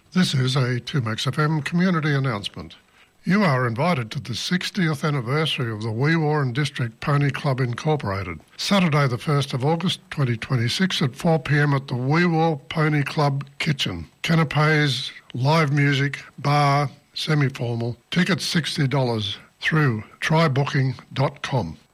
This is a 2Max FM community announcement. You are invited to the 60th anniversary of the Wee and District Pony Club Incorporated. Saturday the 1st of August 2026 at 4pm at the Wee Pony Club Kitchen. Canapes, live music, bar, semi-formal. Tickets $60 through trybooking.com.